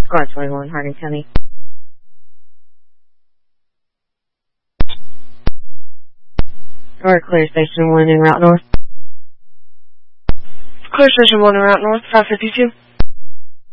Squad 21, Hardin County. Or clear Station 1 en route north. Clear Station 1 en route north, 552.